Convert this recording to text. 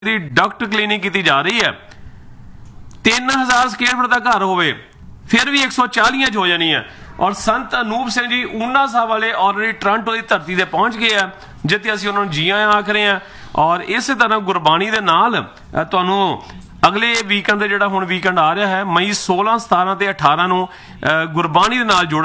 ਦੀ doctor clinic ਕੀਤੀ ਜਾ ਰਹੀ ਹੈ। 3000 ਸਕੁਅਰ ਫੁੱਟ ਦਾ ਘਰ ਹੋਵੇ ਫਿਰ ਵੀ 140 ਚ ਹੋ ਜਾਣੀ ਹੈ। ਔਰ ਸੰਤ ਅਨੂਪ ਸਿੰਘ ਜੀ ਊਨਾ ਸਾਹਿਬ ਵਾਲੇ ਆਲਰੇਡੀ ਟੋਰਾਂਟੋ ਦੀ ਧਰਤੀ ਤੇ ਪਹੁੰਚ ਗਏ ਆ, ਜਿੱਥੇ ਅਸੀਂ ਉਹਨਾਂ ਨੂੰ ਜੀ ਆਇਆਂ ਆਖ ਰਹੇ ਹਾਂ। ਔਰ ਇਸੇ ਤਰ੍ਹਾਂ ਗੁਰਬਾਣੀ ਦੇ ਨਾਲ ਤੁਹਾਨੂੰ ਅਗਲੇ ਵੀਕਐਂਡ ਦਾ ਜਿਹੜਾ ਹੁਣ ਵੀਕਐਂਡ ਆ ਰਿਹਾ ਹੈ, ਮਈ 16, 17 ਤੇ 18 ਨੂੰ ਗੁਰਬਾਣੀ ਦੇ ਨਾਲ ਜੁੜ